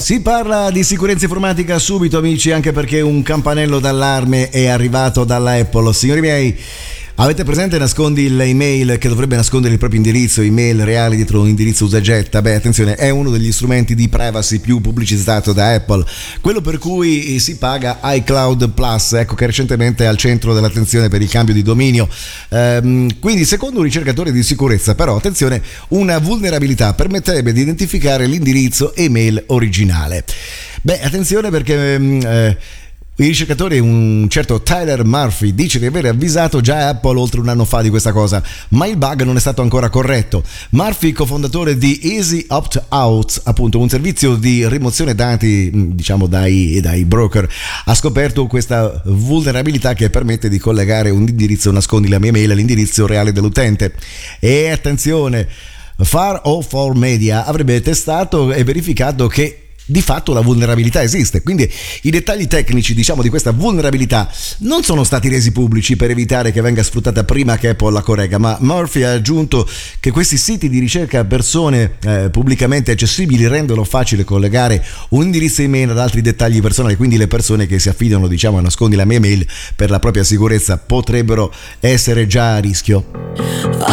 Si parla di sicurezza informatica subito, amici, anche perché un campanello d'allarme è arrivato dalla Apple. Signori miei, avete presente nascondi l'email che dovrebbe nascondere il proprio indirizzo, email reale dietro un indirizzo usa e getta? Beh, attenzione, è uno degli strumenti di privacy più pubblicizzato da Apple, quello per cui si paga iCloud Plus, ecco, che recentemente è al centro dell'attenzione per il cambio di dominio. Quindi, secondo un ricercatore di sicurezza, però, attenzione, una vulnerabilità permetterebbe di identificare l'indirizzo email originale. Beh, attenzione perché il ricercatore, un certo Tyler Murphy, dice di aver avvisato già Apple oltre un anno fa di questa cosa, ma il bug non è stato ancora corretto. Murphy, cofondatore di Easy Opt Out, appunto un servizio di rimozione dati, diciamo dai broker, ha scoperto questa vulnerabilità che permette di collegare un indirizzo nascondi la mia mail all'indirizzo reale dell'utente. E attenzione, Far O For Media avrebbe testato e verificato che di fatto la vulnerabilità esiste, quindi i dettagli tecnici, diciamo, di questa vulnerabilità non sono stati resi pubblici per evitare che venga sfruttata prima che Apple la corregga, ma Murphy ha aggiunto che questi siti di ricerca persone pubblicamente accessibili rendono facile collegare un indirizzo email ad altri dettagli personali, quindi le persone che si affidano, diciamo, a nascondi la mia mail per la propria sicurezza potrebbero essere già a rischio.